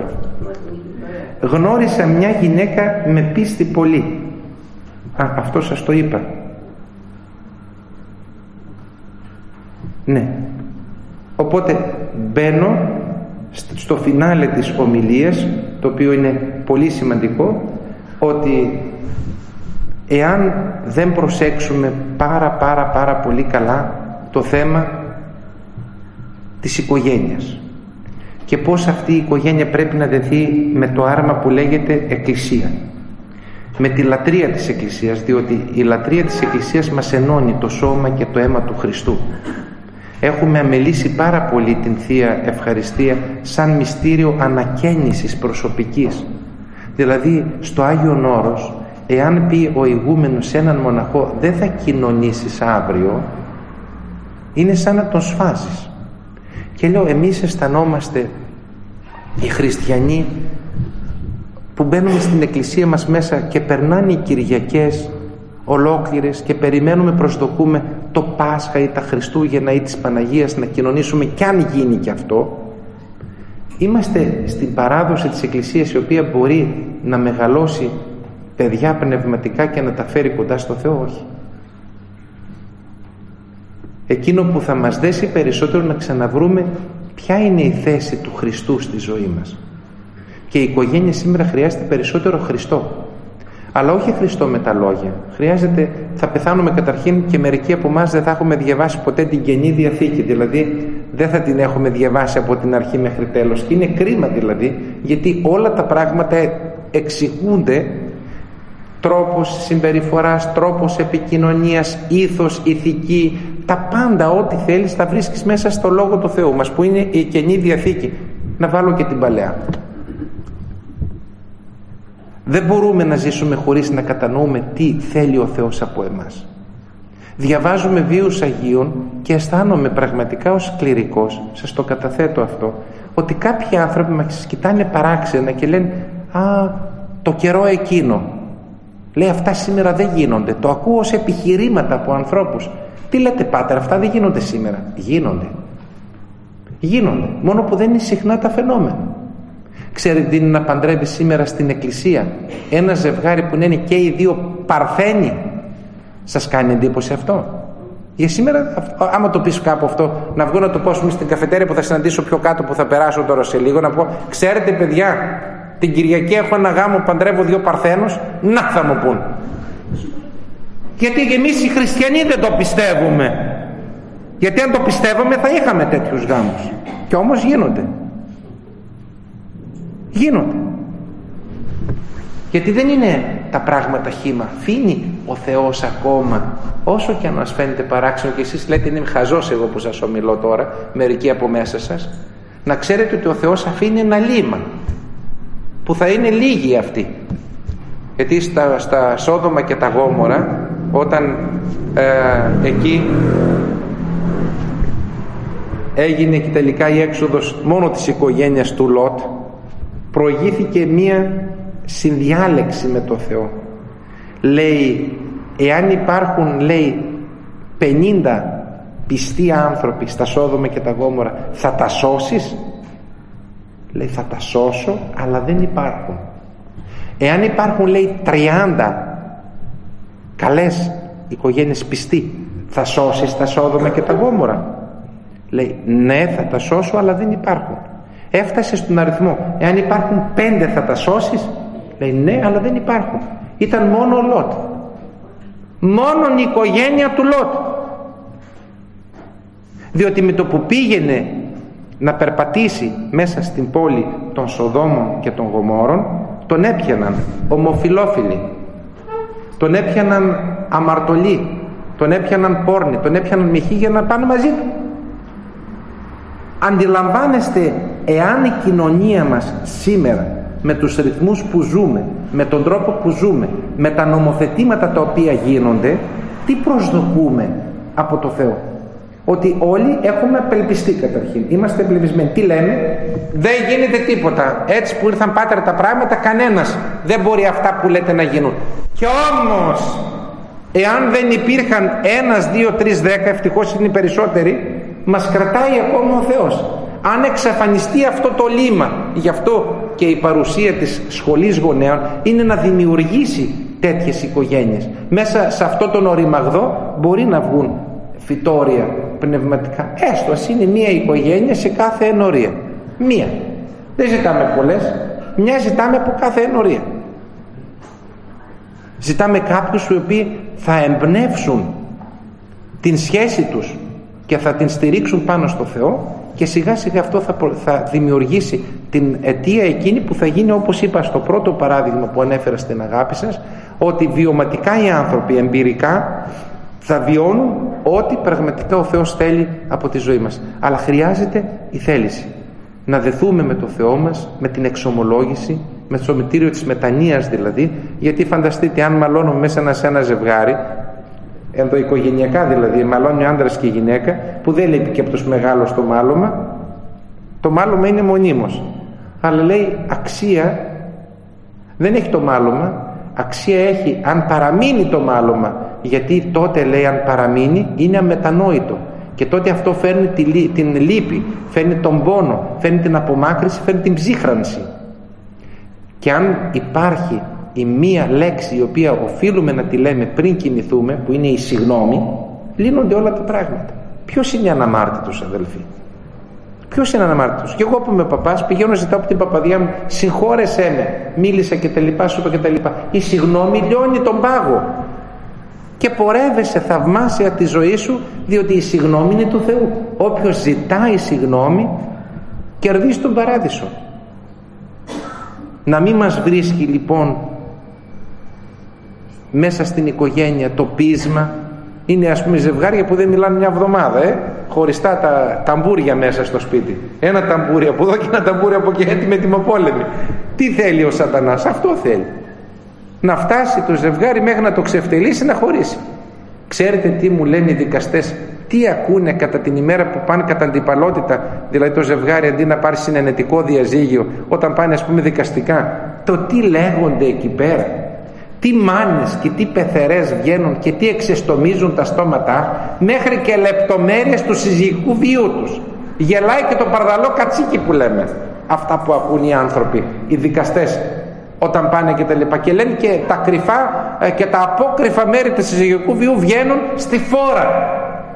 Γνώρισα μια γυναίκα με πίστη πολύ. Α, αυτό σας το είπα. Ναι. Οπότε μπαίνω στο φινάλε της ομιλίας, το οποίο είναι πολύ σημαντικό, ότι εάν δεν προσέξουμε πάρα πάρα πάρα πολύ καλά το θέμα της οικογένειας και πώς αυτή η οικογένεια πρέπει να δεθεί με το άρμα που λέγεται Εκκλησία, με τη λατρεία της Εκκλησίας, διότι η λατρεία της Εκκλησίας μας ενώνει το σώμα και το αίμα του Χριστού. Έχουμε αμελήσει πάρα πολύ την Θεία Ευχαριστία σαν μυστήριο ανακαίνησης προσωπικής. Δηλαδή στο Άγιον Όρος, εάν πει ο ηγούμενος σε έναν μοναχό δεν θα κοινωνήσεις αύριο, είναι σαν να τον σφάζεις. Και λέω, εμείς αισθανόμαστε οι χριστιανοί που μπαίνουμε στην εκκλησία μας μέσα και περνάνε οι Κυριακές ολόκληρες και περιμένουμε, προσδοκούμε το Πάσχα ή τα Χριστούγεννα ή της Παναγίας να κοινωνήσουμε, κι αν γίνει και αυτό. Είμαστε στην παράδοση της Εκκλησίας, η οποία μπορεί να μεγαλώσει παιδιά πνευματικά και να τα φέρει κοντά στο Θεό? Όχι. Εκείνο που θα μας δέσει περισσότερο να ξαναβρούμε ποια είναι η θέση του Χριστού στη ζωή μας. Και η οικογένεια σήμερα χρειάζεται περισσότερο Χριστό. Αλλά όχι Χριστό με τα λόγια. Χρειάζεται, θα πεθάνουμε καταρχήν και μερικοί από εμάς δεν θα έχουμε διαβάσει ποτέ την Καινή Διαθήκη. Δηλαδή δεν θα την έχουμε διαβάσει από την αρχή μέχρι τέλος. Και είναι κρίμα δηλαδή, γιατί όλα τα πράγματα εξηγούνται, τρόπος συμπεριφοράς, τρόπος επικοινωνίας, ήθος, ηθική, τα πάντα ό,τι θέλεις θα βρίσκεις μέσα στο Λόγο του Θεού μας που είναι η Καινή Διαθήκη. Να βάλω και την Παλαιά. Δεν μπορούμε να ζήσουμε χωρίς να κατανοούμε τι θέλει ο Θεός από εμάς. Διαβάζουμε βίους Αγίων και αισθάνομαι πραγματικά ως κληρικός, σας το καταθέτω αυτό, ότι κάποιοι άνθρωποι μας κοιτάνε παράξενα και λένε «Α, το καιρό εκείνο». Λέει αυτά σήμερα δεν γίνονται. Το ακούω ως επιχειρήματα από ανθρώπους. Τι λέτε πάτερ, αυτά δεν γίνονται σήμερα? Γίνονται. Γίνονται. Μόνο που δεν είναι συχνά τα φαινόμενα. Ξέρετε τι είναι να παντρεύει σήμερα στην εκκλησία ένα ζευγάρι που είναι και οι δύο παρθένοι? Σας κάνει εντύπωση αυτό? Για σήμερα, άμα το πεις κάπου αυτό, να βγω να το πω στην καφετέρια που θα συναντήσω πιο κάτω, που θα περάσω τώρα σε λίγο, να πω ξέρετε παιδιά, την Κυριακή έχω ένα γάμο, παντρεύω δύο παρθένους. Να θα μου πούν. Γιατί εμείς οι χριστιανοί δεν το πιστεύουμε. Γιατί αν το πιστεύαμε θα είχαμε τέτοιους γάμους. Και όμως γίνονται. Γίνονται. Γιατί δεν είναι τα πράγματα χύμα. Αφήνει ο Θεός ακόμα, όσο και αν μας φαίνεται παράξενο και εσείς λέτε είναι χαζός εγώ που σας ομιλώ τώρα, μερικοί από μέσα σας, να ξέρετε ότι ο Θεός αφήνει ένα λίμα που θα είναι λίγοι αυτοί. Γιατί στα, στα Σόδομα και τα Γόμορα, όταν ε, εκεί έγινε και τελικά η έξοδος μόνο της οικογένειας του Λότ, προηγήθηκε μία συνδιάλεξη με το Θεό. Λέει, εάν υπάρχουν, λέει, πενήντα πιστοί άνθρωποι στα Σόδομα και τα Γόμορα, θα τα σώσεις? Λέει, θα τα σώσω, αλλά δεν υπάρχουν. Εάν υπάρχουν, λέει, τριάντα καλές οικογένειες πιστοί, θα σώσεις τα Σόδομα και τα Γόμορα? Λέει, ναι, θα τα σώσω, αλλά δεν υπάρχουν. Έφτασε στον αριθμό, εάν υπάρχουν πέντε θα τα σώσεις? Λέει, ναι, αλλά δεν υπάρχουν. Ήταν μόνο ο Λότ. Μόνον η οικογένεια του Λότ. Διότι με το που πήγαινε να περπατήσει μέσα στην πόλη των Σοδόμων και των Γομόρων, τον έπιαναν ομοφυλόφιλοι, τον έπιαναν αμαρτωλοί, τον έπιαναν πόρνοι, τον έπιαναν μοιχοί για να πάνε μαζί του. Αντιλαμβάνεστε, εάν η κοινωνία μας σήμερα με τους ρυθμούς που ζούμε, με τον τρόπο που ζούμε, με τα νομοθετήματα τα οποία γίνονται, τι προσδοκούμε από το Θεό? Ότι όλοι έχουμε απελπιστεί καταρχήν. Είμαστε απελπισμένοι. Τι λέμε? Δεν γίνεται τίποτα. Έτσι που ήρθαν πάτερ τα πράγματα, κανένας δεν μπορεί αυτά που λέτε να γίνουν. Και όμως, εάν δεν υπήρχαν ένας, δύο, τρεις, δέκα, ευτυχώς είναι οι περισσότεροι, μας κρατάει ακόμα ο Θεός. Αν εξαφανιστεί αυτό το λίμα, γι' αυτό και η παρουσία της σχολής γονέων είναι να δημιουργήσει τέτοιες οικογένειες. Μέσα σε αυτό τον οριμαγδό μπορεί να βγουν φυτόρια πνευματικά. Έστω ας είναι μία οικογένεια σε κάθε ενορία. Μία. Δεν ζητάμε πολλές. Μια ζητάμε από κάθε ενορία. Ζητάμε κάποιους οι οποίοι θα εμπνεύσουν την σχέση τους και θα την στηρίξουν πάνω στο Θεό, και σιγά σιγά αυτό θα, θα δημιουργήσει την αιτία εκείνη που θα γίνει, όπως είπα στο πρώτο παράδειγμα που ανέφερα στην αγάπη σας, ότι βιωματικά οι άνθρωποι εμπειρικά θα βιώνουν ό,τι πραγματικά ο Θεός θέλει από τη ζωή μας. Αλλά χρειάζεται η θέληση. Να δεθούμε με το Θεό μας, με την εξομολόγηση, με το σωμητήριο της μετανοίας δηλαδή, γιατί φανταστείτε αν μαλώνουμε μέσα σε ένα ζευγάρι, ενδοοικογενειακά δηλαδή, μαλώνει ο άντρας και η γυναίκα, που δεν λείπει και από τους μεγάλους το μάλωμα. Το μάλωμα είναι μονίμως, αλλά λέει αξία δεν έχει το μάλωμα, αξία έχει αν παραμείνει το μάλωμα, γιατί τότε λέει αν παραμείνει είναι αμετανόητο, και τότε αυτό φέρνει την λύπη, φέρνει τον πόνο, φέρνει την απομάκρυση, φέρνει την ψύχρανση. Και αν υπάρχει η μία λέξη η οποία οφείλουμε να τη λέμε πριν κοιμηθούμε, που είναι η συγγνώμη, λύνονται όλα τα πράγματα. Ποιος είναι αναμάρτητος, αδελφοί? Ποιος είναι αναμάρτητος? Και εγώ που είμαι παπάς πηγαίνω, ζητάω από την παπαδιά μου, συγχώρεσέ με, μίλησα και τα λοιπά, σου είπα και τα λοιπά. Η συγγνώμη λιώνει τον πάγο και πορεύεσαι θαυμάσια τη ζωή σου, διότι η συγγνώμη είναι του Θεού. Όποιος ζητάει συγγνώμη κερδίζει τον παράδεισο. Να μην μας βρίσκει λοιπόν μέσα στην οικογένεια το πείσμα. Είναι ας πούμε ζευγάρια που δεν μιλάνε μια εβδομάδα, ε? χωριστά τα ταμπούρια μέσα στο σπίτι. Ένα ταμπούρι από εδώ και ένα ταμπούρι από εκεί, έτοιμοι ετοιμοπόλεμοι. Τι θέλει ο σατανάς? Αυτό θέλει. Να φτάσει το ζευγάρι μέχρι να το ξεφτελίσει, να χωρίσει. Ξέρετε τι μου λένε οι δικαστές? Τι ακούνε κατά την ημέρα που πάνε κατά αντιπαλότητα, δηλαδή το ζευγάρι αντί να πάρει συνενετικό διαζύγιο, όταν πάνε ας πούμε δικαστικά, το τι λέγονται εκεί πέρα, τι μάνες και τι πεθερές βγαίνουν και τι εξεστομίζουν τα στόματα, μέχρι και λεπτομέρειες του συζυγικού βίου τους. Γελάει και το παρδαλό κατσίκι που λέμε. Αυτά που ακούν οι άνθρωποι, οι δικαστές, όταν πάνε και τα λοιπά, και λένε και τα κρυφά και τα απόκρυφα μέρη του συζυγικού βίου βγαίνουν στη φόρα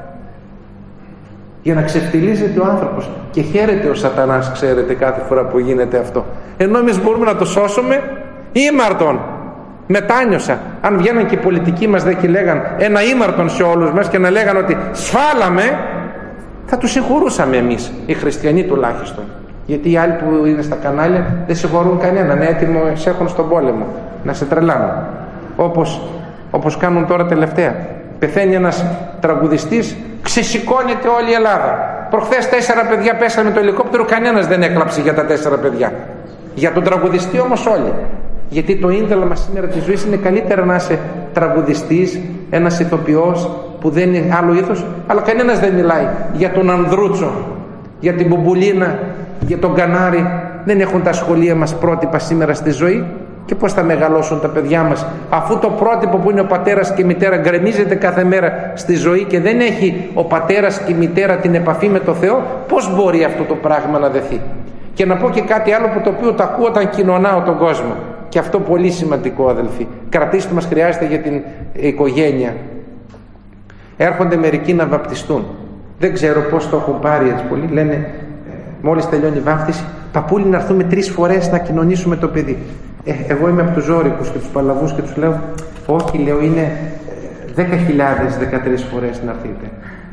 για να ξεφτιλίζεται ο άνθρωπος. Και χαίρεται ο σατανάς, ξέρετε, κάθε φορά που γίνεται αυτό, ενώ εμείς μπορούμε να το σώσουμε ήμαρτον. Μετάνιωσα αν βγαίναν και οι πολιτικοί μας δε και λέγαν ένα ήμαρτον σε όλους μας και να λέγαν ότι σφάλαμε, θα τους συγχωρούσαμε εμείς οι χριστιανοί τουλάχιστον. Γιατί οι άλλοι που είναι στα κανάλια δεν συγχωρούν κανέναν, έτοιμο σε έχουν στον πόλεμο να σε τρελάνουν, όπως, όπως κάνουν τώρα τελευταία. Πεθαίνει ένας τραγουδιστής, ξεσηκώνεται όλη η Ελλάδα. Προχθές τέσσερα παιδιά πέσανε με το ελικόπτερο, κανένας δεν έκλαψε για τα τέσσερα παιδιά. Για τον τραγουδιστή όμως όλοι. Γιατί το ίνταλμα σήμερα της ζωής είναι καλύτερα να είσαι τραγουδιστής, ένας ηθοποιός που δεν είναι άλλο ήθος, αλλά κανένας δεν μιλάει για τον Ανδρούτσο, για την Μπουμπουλίνα, για τον Κανάρη. Δεν έχουν τα σχολεία μας πρότυπα σήμερα στη ζωή. Και πώς θα μεγαλώσουν τα παιδιά μας, αφού το πρότυπο που είναι ο πατέρας και η μητέρα γκρεμίζεται κάθε μέρα στη ζωή και δεν έχει ο πατέρας και η μητέρα την επαφή με το Θεό? Πώς μπορεί αυτό το πράγμα να δεθεί? Και να πω και κάτι άλλο που το οποίο το ακούω όταν κοινωνάω τον κόσμο, και αυτό πολύ σημαντικό, αδελφοί. Κρατήστε, μας χρειάζεται για την οικογένεια. Έρχονται μερικοί να βαπτιστούν, δεν ξέρω πώς το έχουν πάρει έτσι πολύ, λένε μόλις τελειώνει η βάφτιση, παππούλη να έρθουμε τρεις φορές να κοινωνήσουμε το παιδί. Ε, εγώ είμαι από τους ζώρικους και τους παλαβούς και τους λέω όχι, λέω, είναι δέκα χιλιάδες δεκατρείς φορές να έρθείτε.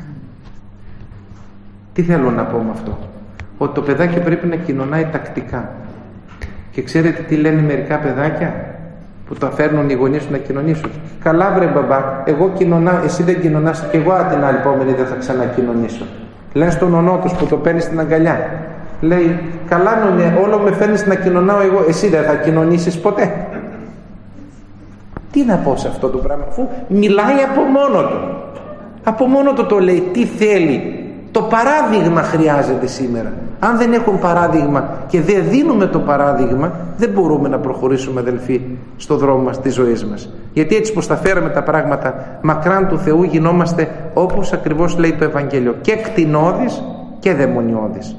Τι θέλω να πω με αυτό? Ότι το παιδάκι πρέπει να κοινωνάει τακτικά. Και ξέρετε τι λένε μερικά παιδάκια που τα φέρνουν οι γονείς να κοινωνήσουν? Καλά βρε μπαμπά, εγώ κοινωνάω, εσύ δεν κοινωνάς, και εγώ την άλλη επόμενη δεν θα ξανακοινωνήσω. Λένε στον ονό τους που το παίρνει στην αγκαλιά, λέει καλά νονέ, όλο με φέρνεις να κοινωνάω εγώ, εσύ δεν θα κοινωνήσεις ποτέ. Τι να πω σε αυτό το πράγμα, αφού μιλάει από μόνο του, από μόνο του το λέει, τι θέλει. Το παράδειγμα χρειάζεται σήμερα. Αν δεν έχουν παράδειγμα και δεν δίνουμε το παράδειγμα, δεν μπορούμε να προχωρήσουμε, αδελφοί, στο δρόμο μας, της ζωής μας. Γιατί έτσι πως τα φέραμε τα πράγματα μακράν του Θεού, γινόμαστε όπως ακριβώς λέει το Ευαγγέλιο, και κτηνώδεις και δαιμονιώδεις.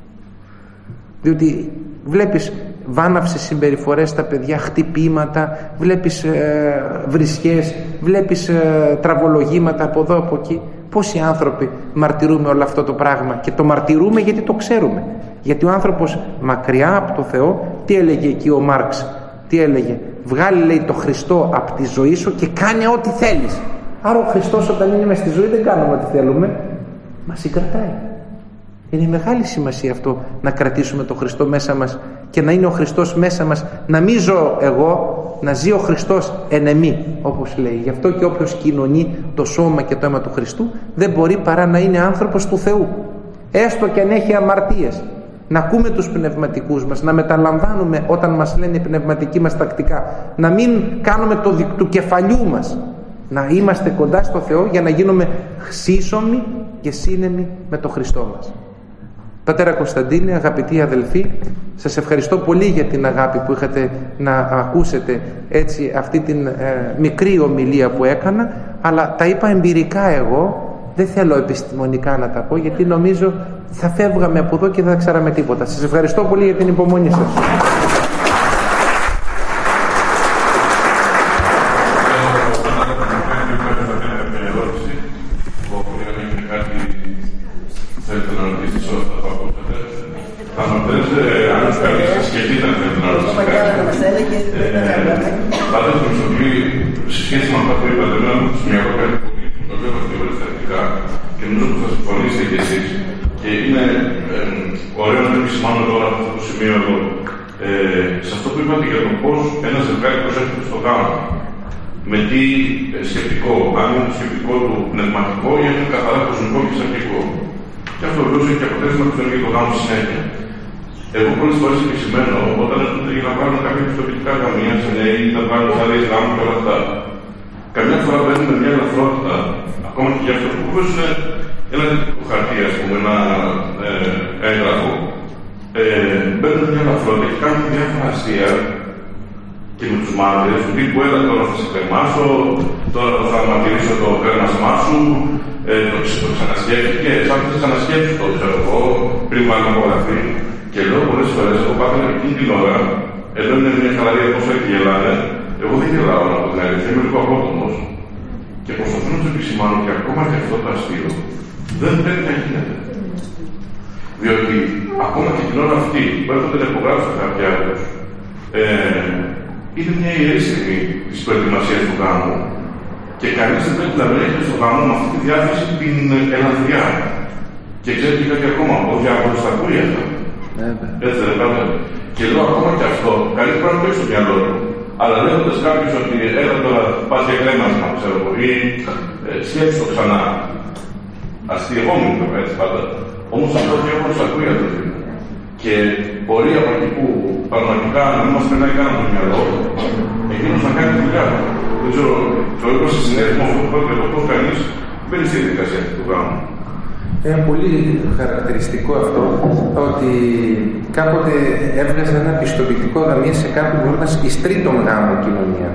Διότι βλέπεις βάναυσες συμπεριφορές στα παιδιά, χτυπήματα, βλέπεις ε, βρισιές, βλέπεις ε, τραβολογήματα από εδώ από εκεί. Πόσοι άνθρωποι μαρτυρούμε όλο αυτό το πράγμα, και το μαρτυρούμε γιατί το ξέρουμε. Γιατί ο άνθρωπος μακριά από το Θεό, τι έλεγε εκεί ο Μάρξ, τι έλεγε? Βγάλει, λέει, το Χριστό από τη ζωή σου και κάνε ό,τι θέλεις. Άρα ο Χριστός όταν είναι μες στη ζωή δεν κάνουμε ό,τι θέλουμε, μας συγκρατάει. Είναι μεγάλη σημασία αυτό, να κρατήσουμε το Χριστό μέσα μας και να είναι ο Χριστός μέσα μας, να μην ζω εγώ, να ζει ο Χριστός εν εμή, όπως λέει. Γι' αυτό και όποιος κοινωνεί το σώμα και το αίμα του Χριστού δεν μπορεί παρά να είναι άνθρωπος του Θεού, έστω και αν έχει αμαρτίες. Να ακούμε τους πνευματικούς μας, να μεταλαμβάνουμε όταν μας λένε οι πνευματικοί μας τακτικά, να μην κάνουμε το δι... του κεφαλιού μας, να είμαστε κοντά στο Θεό για να γίνουμε σύσσωμοι και σύνεμοι με το Χριστό μας. Πατέρα Κωνσταντίνε, αγαπητοί αδελφοί, σας ευχαριστώ πολύ για την αγάπη που είχατε να ακούσετε έτσι αυτή την ε, μικρή ομιλία που έκανα, αλλά τα είπα εμπειρικά εγώ, δεν θέλω επιστημονικά να τα πω, γιατί νομίζω θα φεύγαμε από εδώ και δεν θα ξέραμε τίποτα. Σας ευχαριστώ πολύ για την υπομονή σας. πατέρα του Μισοκλή, σε σχέση με αυτά που είπατε, με ένα στο μυαλό κάτι πολύ που το λέω θεωρητικά και νομίζω ότι θα συμφωνήσετε κι εσείς. Και είναι ε, ωραίο να επισημάνω τώρα αυτό το σημείο εδώ. Ε, σε αυτό που είπατε για το πώς ένα ζευγάρι προσέρχεται στο γάμο. Με τι σκεπτικό, αν είναι το σκεπτικό του πνευματικό ή αν είναι καθαρά κοσμικό και σαρκικό. Και αυτό βεβαίως έχει και αποτέλεσμα που θέλει για το γάμο στη συνέχεια. Εγώ πολλές φορές επισημαίνω όταν έρχονται για να βγάλουν κάποια πιστοποιητικά γαμία σε νέοι ή να βγάλουν άδειες γάμου και όλα αυτά. Καμιά φορά παίρνουμε μια ελαφρότητα, ακόμα και για αυτό που βρίσκουν ένα τέτοιο χαρτί, ας πούμε, ένα ε, έγγραφο. Ε, παίρνουν μια ελαφρότητα και κάνουν διάφορα αστεία και με τους μάντρες, του τύπου έλα τώρα θα σε κρεμάσω, τώρα θα μαρτυρήσω το κρέμασμά σου, ε, το, το ξανασκέφτηκε, σαν να ξανασκέφτηκε το ξέρω εγώ, πριν βάλει να απογραφεί. Και λέω πολλές φορές, εγώ πάθαινα εκείνη την ώρα, ενώ είναι μια χαλαρία πώς έχει γελάνε, εγώ δεν γελάω από την αλήθεια, είμαι λίγο απότομος. Και προσπαθώ να του επισημάνω και ακόμα και αυτό το αστείο δεν πρέπει να γίνεται. Διότι ακόμα και την ώρα αυτή που έρχονται να υπογράψουν τα χαρτιά τους, ε, είναι μια ιερή στιγμή της προετοιμασίας του γάμου. Και κανείς δεν πρέπει να βρέχει στο γάμο με αυτή τη διάθεση την ελαφριά. Και ξέρετε κάτι ακόμα, ο διάβολος τα ακούει αυτά. Έτσι δεν πάτε. Και λέω ακόμα και αυτό, κανείς πρέπει να πει στο μυαλό του. Αλλά λέγοντας κάποιος ότι έλα τώρα πας για κρέμασμα, ξέρω εγώ, ή ε, σκέψου το ξανά. Αστειευόμενο έτσι πάντα. Όμως αυτό ο διάβολος τα ακούει αυτό. Και μπορεί από εκεί που πραγματικά να μην μας περνάει καν από το μυαλό, εκείνος να κάνει τη δουλειά του. Δεν ξέρω, το είπα σε συνέδριο αυτό που είπα το πώς κανείς μπαίνει στη διαδικασία του γάμου. Είναι πολύ χαρακτηριστικό αυτό ότι κάποτε έβγαζε ένα πιστοποιητικό γαμία σε κάποιον που ήταν εις τρίτον γάμο κοινωνία.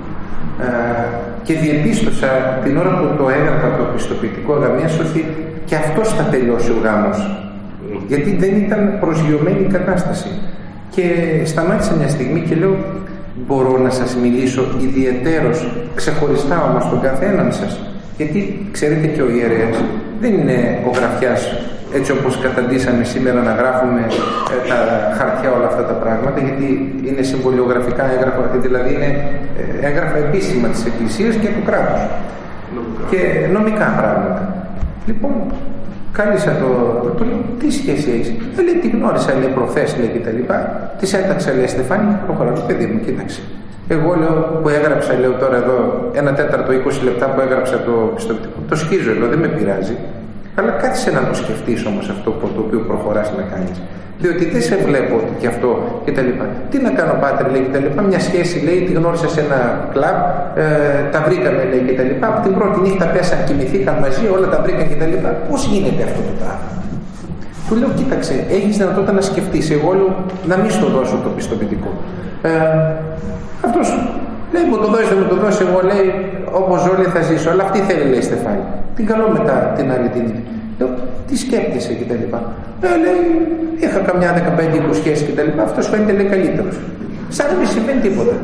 Ε, και διεπίστωσα την ώρα που το έγραφα το πιστοποιητικό γαμίας ότι και αυτός θα τελειώσει ο γάμος. Γιατί δεν ήταν προσγειωμένη η κατάσταση. Και σταμάτησα μια στιγμή και λέω μπορώ να σας μιλήσω ιδιαιτέρως, ξεχωριστά όμως τον καθέναν σας. Γιατί ξέρετε και ο ιερέας δεν είναι ο γραφιάς έτσι όπως καταντήσαμε σήμερα να γράφουμε ε, τα χαρτιά όλα αυτά τα πράγματα, γιατί είναι συμβολιογραφικά έγγραφα, δηλαδή είναι ε, έγγραφα επίσημα της Εκκλησίας και του κράτους και νομικά πράγματα. Λοιπόν, κάλεσα το, το λέω, τι σχέση έχεις? Δεν λέει, τη γνώρισα, λέει, προχθές, λέει, και τα λοιπά. Της έταξα, λέει, Στεφάνη, και προχωράω, παιδί μου, κοίταξε. Εγώ λέω που έγραψα, λέω τώρα εδώ, ένα τέταρτο, είκοσι λεπτά που έγραψα το πιστοποιητικό. Το σκίζω, λέω, δεν με πειράζει. Αλλά κάθισε να το σκεφτείς όμως αυτό που, το οποίο προχωράς να κάνεις. Διότι δεν σε βλέπω και αυτό και τα λοιπά. Τι να κάνω, πάτερ, λέει, και τα λοιπά. Μια σχέση, λέει, τη γνώρισα σε ένα κλαμπ, ε, τα βρήκαμε, λέει, και τα λοιπά. Από την πρώτη νύχτα πέσαν, κοιμηθήκαν μαζί, όλα τα βρήκαν και τα λοιπά. Πώς γίνεται αυτό το πράγμα? Του λέω, κοίταξε, έχεις δυνατότητα να σκεφτείς. Εγώ λέω, να μην στο δώσω το πιστοποιητικό. Ε, αυτός λέει, μου το δώσει, δεν μου το δώσει. Εγώ, λέει, όπως όλοι θα ζήσω. Αλλά αυτή θέλει, λέει, Στεφάνη. Την καλώ μετά την άλλη την νύχτα. Λέω, τι σκέφτεσαι και τα λοιπά. Ε, λέει, είχα καμιά δεκαπέντε είκοσι σχέσεις και τα λοιπά. Αυτός φαίνεται, λέει, καλύτερος. Σαν να μην συμβαίνει τίποτα.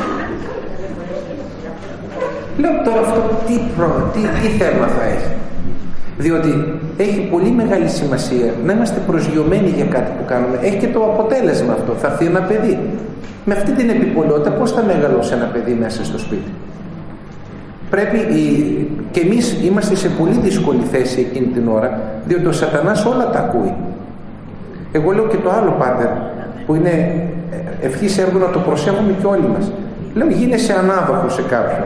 Λέω, τώρα αυτό τι, προ, τι, τι θέμα θα έχει? Διότι έχει πολύ μεγάλη σημασία να είμαστε προσγειωμένοι για κάτι που κάνουμε. Έχει και το αποτέλεσμα αυτό. Θα έρθει ένα παιδί. Με αυτή την επιπολαιότητα πώς θα μεγαλώσει ένα παιδί μέσα στο σπίτι? Πρέπει η... και εμείς είμαστε σε πολύ δύσκολη θέση εκείνη την ώρα, διότι ο σατανάς όλα τα ακούει. Εγώ λέω και το άλλο, πάτερ, που είναι ευχής έργο να το προσέχουμε και όλοι μας. Λέω, γίνεσαι ανάδοχος σε κάποιον.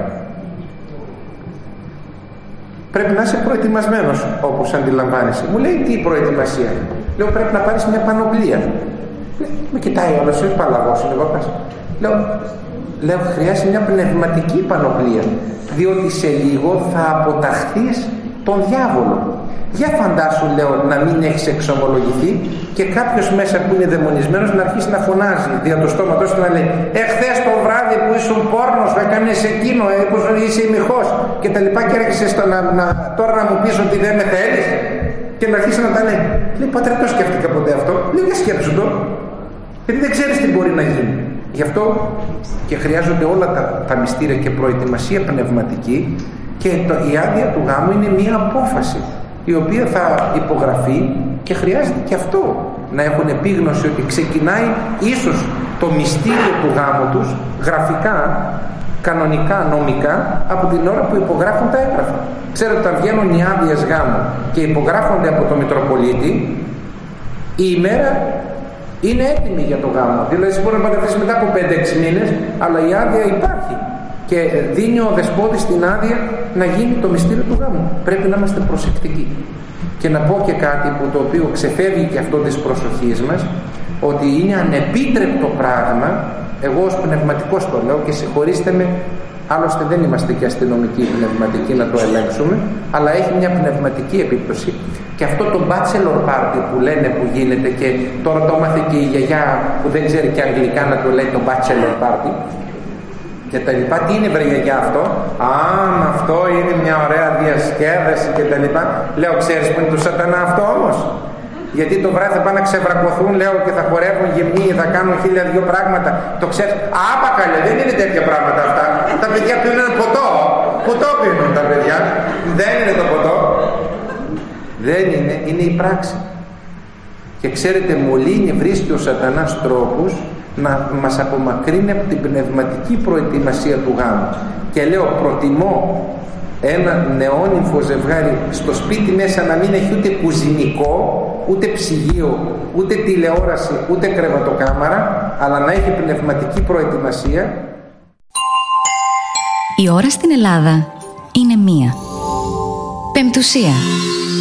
Πρέπει να είσαι προετοιμασμένος, όπως αντιλαμβάνεσαι. Μου λέει, τι προετοιμασία? Λέω, πρέπει να πάρεις μια πανοπλία. Με κοιτάει όλος, όχι παλαβός, είναι εγώ πας. Λέω, λέω, χρειάζεται μια πνευματική πανοπλία, διότι σε λίγο θα αποταχθείς τον διάβολο. Για φαντάσου, λέω, να μην έχεις εξομολογηθεί και κάποιος μέσα που είναι δαιμονισμένος να αρχίσει να φωνάζει δια το στόματος και να λέει, εχθές το βράδυ που ήσουν πόρνος, θα έκανες εκείνο, ε, πως είσαι ημιχός και τα λοιπά, και έρχεσαι στο να, να, τώρα να μου πεις ότι δεν με θέλεις, και να αρχίσει να τα λέει. Λέει, πατέρα, το σκέφτηκα ποτέ αυτό? Λέει, για σκέψου το, γιατί δεν ξέρεις τι μπορεί να γίνει. Γι' αυτό και χρειάζονται όλα τα, τα μυστήρια και προετοιμασία πνευματική, και το, η άδεια του γάμου είναι μία απόφαση η οποία θα υπογραφεί, και χρειάζεται και αυτό να έχουν επίγνωση ότι ξεκινάει ίσως το μυστήριο του γάμου τους γραφικά κανονικά, νομικά, από την ώρα που υπογράφουν τα έγγραφα. Ξέρετε, όταν βγαίνουν οι άδειες γάμου και υπογράφονται από τον Μητροπολίτη, η ημέρα είναι έτοιμη για το γάμο. Δηλαδή, μπορεί να παντρευτείς μετά από πέντε έξι μήνες, αλλά η άδεια υπάρχει. Και δίνει ο δεσπότης την άδεια να γίνει το μυστήριο του γάμου. Πρέπει να είμαστε προσεκτικοί. Και να πω και κάτι που το οποίο ξεφεύγει και αυτό της προσοχής μας, ότι είναι ανεπίτρεπτο πράγμα, εγώ ως πνευματικός το λέω και συγχωρήστε με, άλλωστε δεν είμαστε και αστυνομικοί πνευματικοί να το ελέγξουμε, αλλά έχει μια πνευματική επίπτωση. Και αυτό το bachelor party που λένε που γίνεται, και τώρα το έμαθε και η γιαγιά που δεν ξέρει και αγγλικά να το λέει το bachelor party και τα λοιπά. Τι είναι βρε γιαγιά αυτό? Α, αυτό είναι μια ωραία διασκέδαση και τα λοιπά. Λέω, ξέρεις που είναι του σατανά αυτό όμως? Γιατί το βράδυ θα πάνε να ξεβρακωθούν, λέω, και θα χορεύουν γυμνοί, θα κάνουν χίλια δυο πράγματα. Το ξέρεις? Άπα καλέ, δεν είναι τέτοια πράγματα αυτά. Τα παιδιά πίνουν ποτό. Ποτό πίνουν τα παιδιά. Δεν είναι το ποτό. Δεν είναι, είναι η πράξη. Και ξέρετε, μολύνει, βρίσκει ο σατανάς τρόπους να μας απομακρύνει από την πνευματική προετοιμασία του γάμου. Και λέω, προτιμώ ένα νεόνυμφο ζευγάρι στο σπίτι μέσα να μην έχει ούτε κουζινικό, ούτε ψυγείο, ούτε τηλεόραση, ούτε κρεβατοκάμαρα, αλλά να έχει πνευματική προετοιμασία. Η ώρα στην Ελλάδα είναι μία. Πεμπτουσία.